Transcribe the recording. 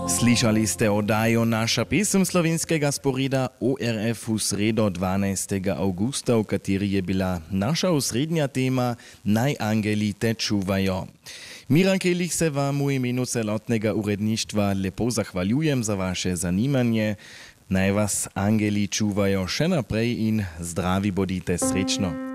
Slyšali ste oddajo Naša pesem slovenskega sporeda ORF v sredo 12. augusta, v kateri je bila naša osrednja tema Naj angeli te čuvajo. Miran Kelich se vam v imenu celotnega uredništva lepo zahvaljujem za vaše zanimanje. Naj vas angeli čuvajo še naprej in zdravi bodite, srečno.